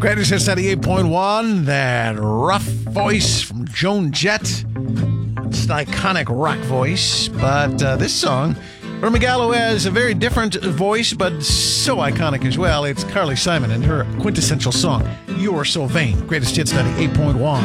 Greatest Hits 98.1, that rough voice from Joan Jett. It's an iconic rock voice, but this song, Irma Gallo has a very different voice, but so iconic as well. It's Carly Simon and her quintessential song, You're So Vain. Greatest Hits 98.1.